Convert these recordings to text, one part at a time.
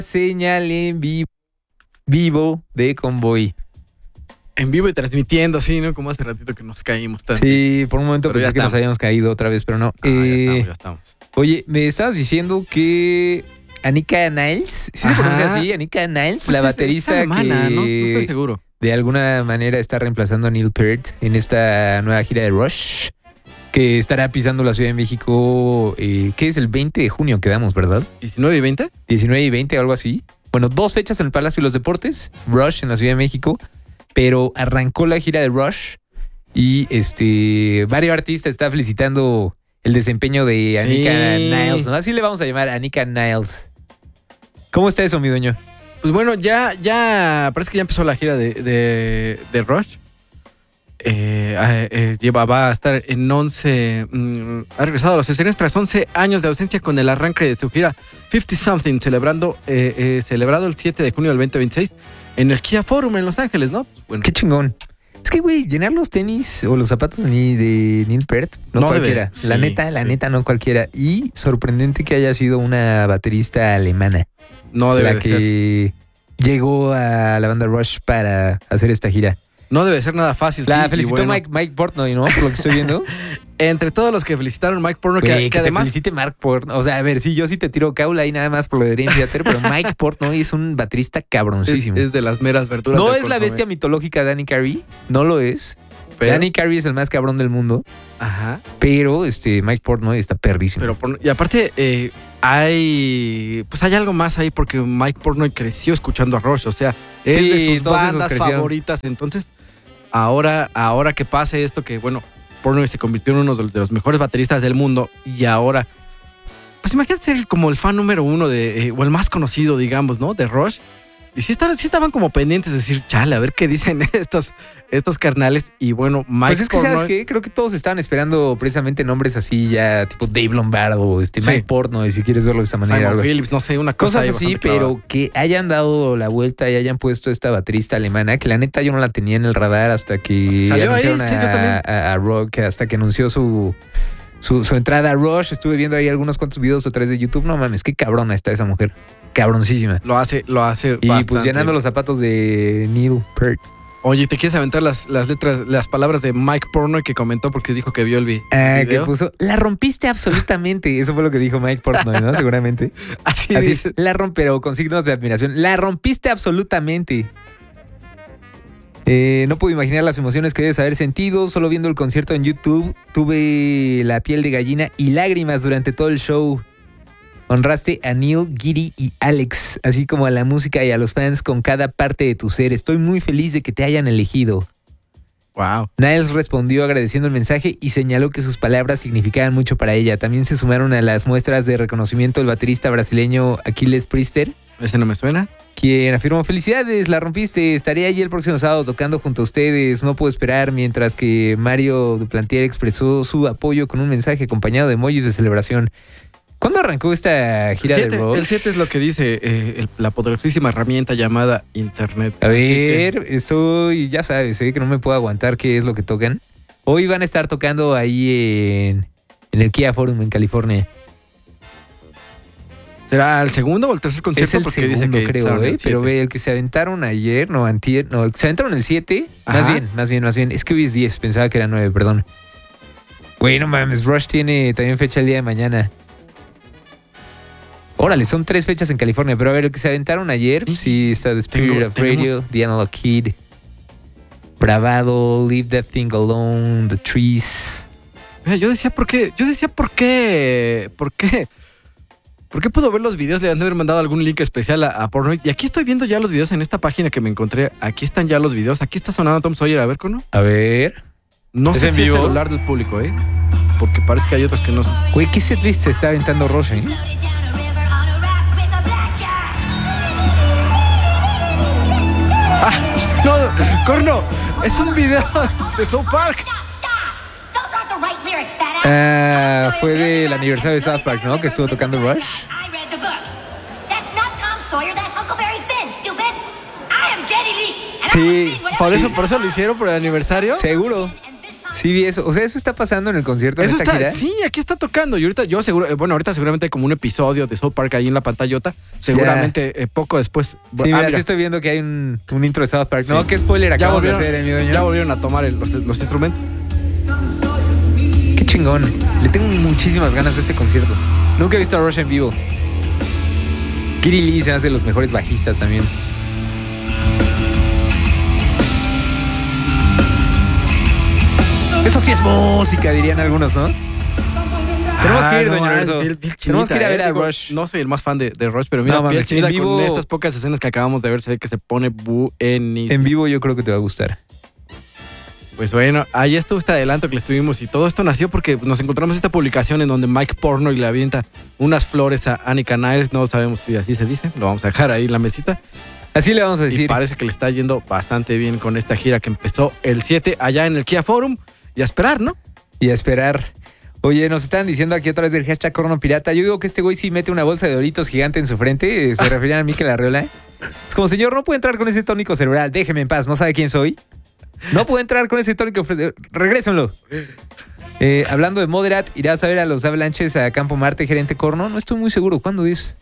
señal en vivo de Convoy. En vivo y transmitiendo, sí, ¿no? Como hace ratito que nos caímos tanto. Sí, por un momento Pero pensé que nos habíamos caído otra vez, pero no. Ya estamos. Oye, me estabas diciendo que Anika Niles, ¿sí se pronuncia así? Anika Niles, Pues la baterista alemana, que no estoy seguro. de alguna manera está reemplazando a Neil Peart en esta nueva gira de Rush, que estará pisando la Ciudad de México, que es el 20 de junio, quedamos, ¿verdad? ¿19 y 20? 19 y 20, algo así. Bueno, 2 fechas en el Palacio de los Deportes, Rush en la Ciudad de México, pero arrancó la gira de Rush y varios artistas están felicitando el desempeño de Anika Niles, ¿no? Así le vamos a llamar, Anika Niles. ¿Cómo está eso, mi dueño? Pues bueno, ya parece que ya empezó la gira de Rush. Va a estar en 11. Ha regresado a los escenarios tras 11 años de ausencia con el arranque de su gira 50 Something, celebrado el 7 de junio del 2026 en el Kia Forum en Los Ángeles, ¿no? Bueno. Qué chingón. Es que, güey, llenar los tenis o los zapatos de Neil Peart, no cualquiera. Sí, la neta, no cualquiera. Y sorprendente que haya sido una baterista alemana. No debe la que llegó a la banda Rush para hacer esta gira. No debe ser nada fácil. La felicitó Mike Portnoy, ¿no? Por lo que estoy viendo. Entre todos los que felicitaron Mike Portnoy, que además... te felicite Mike Portnoy. O sea, a ver, sí, yo sí te tiro caula ahí nada más por lo de Dream Theater, pero Mike Portnoy es un baterista cabroncísimo. Es de las meras verduras. No es la bestia mitológica Danny Carey, no lo es. Pero Danny Carey es el más cabrón del mundo. Ajá. Pero Mike Portnoy está perrísimo. Y aparte, hay algo más ahí porque Mike Portnoy creció escuchando a Rush. O sea, es de sus bandas favoritas. Entonces, ahora que pase esto, que bueno, Portnoy se convirtió en uno de los mejores bateristas del mundo. Y ahora, pues imagínate ser como el fan número uno o el más conocido, digamos, ¿no? De Rush. Y sí estaban como pendientes de decir, chale, a ver qué dicen estos carnales. Y bueno, Mike Pues es que, Portnoy, ¿sabes qué? Creo que todos estaban esperando precisamente nombres así ya, tipo Dave Lombardo, Mike Portnoy, si quieres verlo de esa manera. Simon Phillips, no sé, una cosa cosas así, pero que hayan dado la vuelta y hayan puesto esta baterista alemana, que la neta yo no la tenía en el radar hasta que anunciaron a Rock, hasta que anunció su entrada a Rush. Estuve viendo ahí algunos cuantos videos a través de YouTube. No mames, qué cabrona está esa mujer. Cabroncísima. Lo hace y bastante. Pues llenando los zapatos de Neil Peart. Oye, ¿te quieres aventar las letras, las palabras de Mike Portnoy que comentó porque dijo que vio el video? Que puso, la rompiste absolutamente. Eso fue lo que dijo Mike Portnoy, ¿no? Seguramente. Así dice. La pero con signos de admiración. La rompiste absolutamente. No puedo imaginar las emociones que debes haber sentido. Solo viendo el concierto en YouTube tuve la piel de gallina y lágrimas durante todo el show. Honraste a Neil, Giri y Alex, así como a la música y a los fans con cada parte de tu ser. Estoy muy feliz de que te hayan elegido. Wow. Niles respondió agradeciendo el mensaje y señaló que sus palabras significaban mucho para ella. También se sumaron a las muestras de reconocimiento el baterista brasileño Aquiles Priester. ¿Ese no me suena? Quien afirmó, felicidades, la rompiste, estaré allí el próximo sábado tocando junto a ustedes, no puedo esperar, mientras que Mario Duplantier expresó su apoyo con un mensaje acompañado de emojis de celebración. ¿Cuándo arrancó esta gira de rock? El 7 es lo que dice la poderosísima herramienta llamada Internet. A ver, ya sabes, que no me puedo aguantar qué es lo que tocan. Hoy van a estar tocando ahí en el Kia Forum en California. ¿Será el segundo o el tercer concierto? Es el porque segundo, dice que creo, pero ve, el que se aventaron ayer, se aventaron el 7, más bien, es que hoy es 10, pensaba que era 9, perdón. Güey, no mames, Rush tiene también fecha el día de mañana. Órale, son 3 fechas en California, pero a ver, el que se aventaron ayer, sí está The Spirit of Radio, The Analog Kid, Bravado, Leave That Thing Alone, The Trees. Mira, yo decía, ¿por qué puedo ver los videos? Le han de haber mandado algún link especial a Portnoy. Y aquí estoy viendo ya los videos en esta página que me encontré. Aquí están ya los videos. Aquí está sonando Tom Sawyer. A ver, ¿no? A ver. No sé si es celular del público, porque parece que hay otros que no son. Güey, ¿qué setlist se está aventando Rush, No, Corno, es un video de South Park. Fue del aniversario de South Park, ¿no? Que estuvo tocando Rush. Sí, por eso lo hicieron, por el aniversario. Seguro. Sí, vi eso. O sea, eso está pasando en el concierto, en esta gira. Sí, aquí está tocando. Y ahorita ahorita seguramente hay como un episodio de South Park ahí en la pantallota. Seguramente poco después. Sí, mira, sí estoy viendo que hay un intro de South Park. Sí. No, qué spoiler acabamos de hacer, mi dueño. Ya volvieron a tomar los instrumentos. Qué chingón. Le tengo muchísimas ganas de este concierto. Nunca he visto a Rush en vivo. Kiri Lee se hace de los mejores bajistas también. Eso sí es música, dirían algunos, ¿no? Tenemos que ir, doña Lorenzo. Tenemos que ir a ver a Rush. No soy el más fan de Rush, pero mira, piel chinita, en vivo, con estas pocas escenas que acabamos de ver, se ve que se pone buenísimo. En vivo yo creo que te va a gustar. Pues bueno, ahí estuvo este adelanto que le estuvimos y todo esto nació porque nos encontramos esta publicación en donde Mike Portnoy le avienta unas flores a Annika Niles. No sabemos si así se dice, lo vamos a dejar ahí en la mesita. Así le vamos a decir. Y parece que le está yendo bastante bien con esta gira que empezó el 7 allá en el Kia Forum. Y a esperar, ¿no? Y a esperar. Oye, nos están diciendo aquí a través del hashtag Corno Pirata. Yo digo que este güey sí mete una bolsa de Doritos gigante en su frente. Se referían a Mikel Arreola. Es como, señor, no puede entrar con ese tónico cerebral. Déjeme en paz. ¿No sabe quién soy? No puede entrar con ese tónico. Regrésenlo. Hablando de Moderat, ¿irás a ver a los Avalanches a Campo Marte, gerente Corno? No estoy muy seguro. ¿Cuándo es?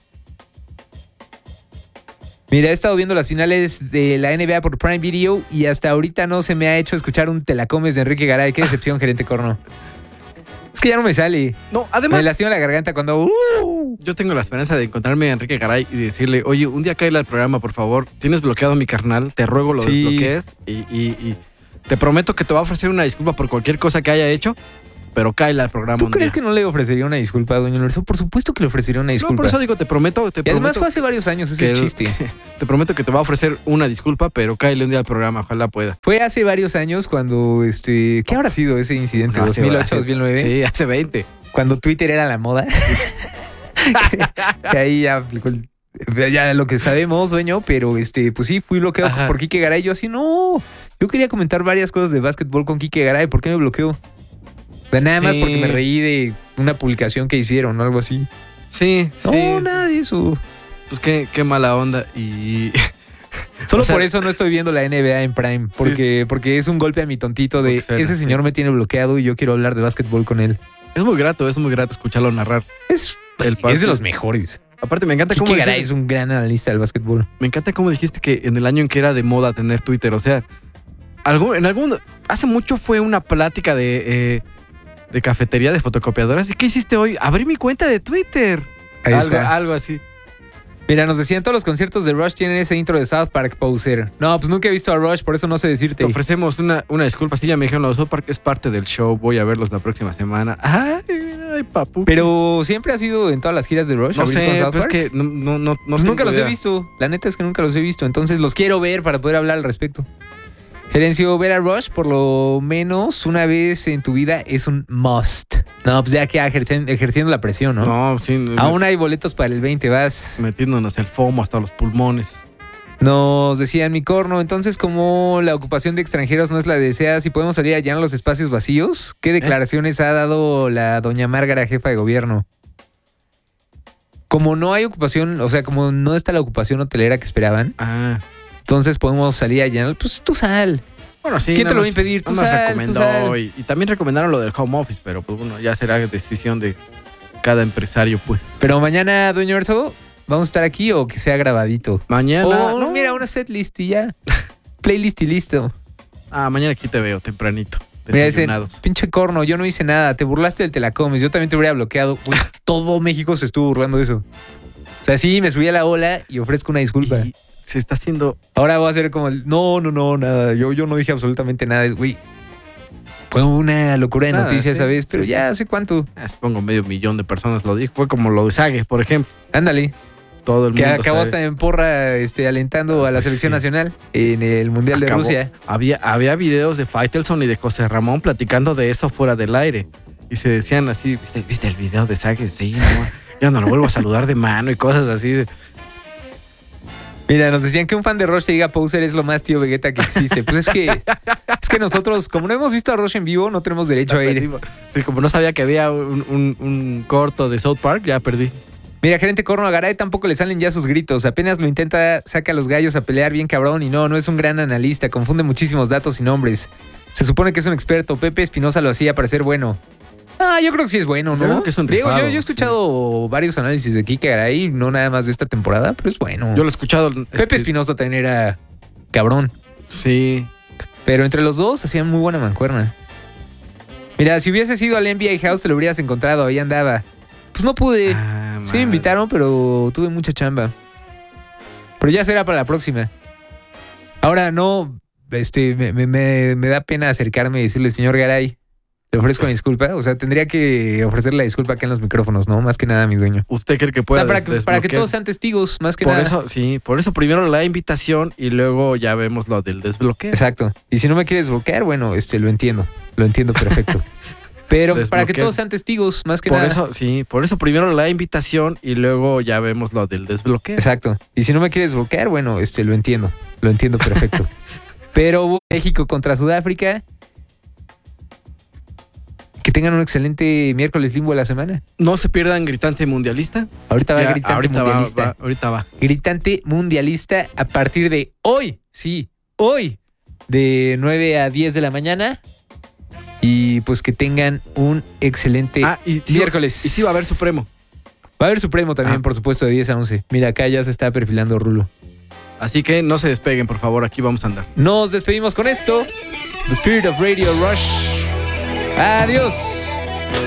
Mira, he estado viendo las finales de la NBA por Prime Video y hasta ahorita no se me ha hecho escuchar un te la comes de Enrique Garay. Qué decepción, gerente Corno. Es que ya no me sale. No, además... Me lastima la garganta cuando... Yo tengo la esperanza de encontrarme a Enrique Garay y decirle, oye, un día cáele al programa, por favor. Tienes bloqueado a mi carnal, te ruego lo desbloquees y te prometo que te va a ofrecer una disculpa por cualquier cosa que haya hecho. Pero cáele al programa. ¿Tú crees que no le ofrecería una disculpa a doña Lorenzo? Por supuesto que le ofrecería una disculpa. No, por eso digo, te prometo. Y además fue hace varios años ese chiste. Te prometo que te va a ofrecer una disculpa, pero cáele un día al programa, ojalá pueda. Fue hace varios años cuando, ¿qué habrá sido ese incidente? ¿2008, 2009? Sí, hace 20. Cuando Twitter era la moda. Que ahí ya aplicó ya lo que sabemos, dueño, pero pues sí, fui bloqueado por Quique Garay. Yo así, no. Yo quería comentar varias cosas de básquetbol con Quique Garay. ¿Por qué me bloqueó? Nada más porque me reí de una publicación que hicieron o algo así. Sí, no, nada de eso. Pues qué mala onda y... Solo por eso no estoy viendo la NBA en Prime, porque es un golpe a mi tontito de ese señor me tiene bloqueado y yo quiero hablar de básquetbol con él. Es muy grato escucharlo narrar. Es de los mejores. Aparte me encanta cómo... Quique Garay es un gran analista del básquetbol. Me encanta cómo dijiste que en el año en que era de moda tener Twitter, o sea, hace mucho fue una plática de cafetería de fotocopiadoras. ¿Y qué hiciste hoy? Abrí mi cuenta de Twitter. Algo así. Mira, nos decían todos los conciertos de Rush tienen ese intro de South Park, poser. No, pues nunca he visto a Rush, por eso no sé decirte. Te ofrecemos una disculpa. Sí, ya me dijeron, South Park es parte del show. Voy a verlos la próxima semana. Ay, papu. Pero siempre ha sido en todas las giras de Rush. No sé, pero es que no pues nunca los he visto. La neta es que nunca los he visto. Entonces los quiero ver para poder hablar al respecto. Gerencio, ver a Rush por lo menos una vez en tu vida es un must. No, pues ya que ejerciendo la presión, ¿no? No, sí. Aún hay boletos para el 20, vas. Metiéndonos el FOMO hasta los pulmones. Nos decían, mi Corno, entonces como la ocupación de extranjeros no es la deseada, si podemos salir a llenar los espacios vacíos, ¿qué declaraciones ha dado la doña Márgara, jefa de gobierno? Como no hay ocupación, o sea, como no está la ocupación hotelera que esperaban... Entonces podemos salir a llenar. Pues tú sal. Bueno, sí. ¿Quién te lo va a impedir? Tú sal. Y también recomendaron lo del home office, pero pues bueno, ya será decisión de cada empresario, pues. Pero mañana, dueño Verso, ¿vamos a estar aquí o que sea grabadito? Mañana. No, mira, una setlist y ya. Playlist y listo. Mañana aquí te veo tempranito. Mira, ese pinche Corno, yo no hice nada. Te burlaste del Telacomes. Yo también te hubiera bloqueado. Uy, todo México se estuvo burlando de eso. O sea, sí, me subí a la ola y ofrezco una disculpa. Se está haciendo... Ahora voy a hacer como el... No, nada. Yo no dije absolutamente nada. Güey, fue una locura de noticias, sí, ¿sabes? Pero ya hace cuánto. Supongo 500,000 de personas lo dijo. Fue como lo de Sague, por ejemplo. Ándale. Todo el mundo que acabó hasta en porra alentando a la selección nacional en el Mundial de Rusia. Había videos de Faitelson y de José Ramón platicando de eso fuera del aire. Y se decían así, ¿viste el video de Sague? Sí, no, ya no lo vuelvo a saludar de mano y cosas así. Mira, nos decían que un fan de Rush te diga poser es lo más tío Vegeta que existe. Pues es que nosotros, como no hemos visto a Rush en vivo, no tenemos derecho a ir. Sí, como no sabía que había un corto de South Park, ya perdí. Mira, gerente Corno, a Garay tampoco le salen ya sus gritos. Apenas lo intenta, saca a los gallos a pelear bien cabrón y no es un gran analista. Confunde muchísimos datos y nombres. Se supone que es un experto. Pepe Espinosa lo hacía parecer bueno. Ah, yo creo que sí es bueno, ¿no? Yo creo que es un Digo, rifado, yo he escuchado varios análisis de Kike Garay, no nada más de esta temporada, pero es bueno. Yo lo he escuchado. Pepe Espinosa también era cabrón. Sí. Pero entre los dos hacían muy buena mancuerna. Mira, si hubieses ido al NBA House te lo hubieras encontrado, ahí andaba. Pues no pude. Sí me invitaron, pero tuve mucha chamba. Pero ya será para la próxima. Ahora no, me da pena acercarme y decirle, señor Garay, le ofrezco mi disculpa. O sea, tendría que ofrecerle la disculpa acá en los micrófonos, ¿no? Más que nada, mi dueño. ¿Usted cree que pueda para que todos sean testigos, más que nada. Eso, sí, por eso primero la invitación y luego ya vemos lo del desbloqueo. Exacto. Y si no me quieres desbloquear, bueno, lo entiendo perfecto. Pero para que todos sean testigos, más que nada. Por eso primero la invitación y luego ya vemos lo del desbloqueo. Exacto. Y si no me quieres desbloquear, bueno, lo entiendo perfecto. Pero México contra Sudáfrica. Que tengan un excelente miércoles limbo de la semana. No se pierdan Gritante Mundialista. Ahorita va Gritante Mundialista. Ahorita va. Gritante Mundialista a partir de hoy. Sí, hoy. De 9 a 10 de la mañana. Y pues que tengan un excelente miércoles. Y sí va a haber Supremo. Va a haber Supremo también, por supuesto, de 10 a 11. Mira, acá ya se está perfilando Rulo. Así que no se despeguen, por favor. Aquí vamos a andar. Nos despedimos con esto. The Spirit of Radio Rush. Adiós.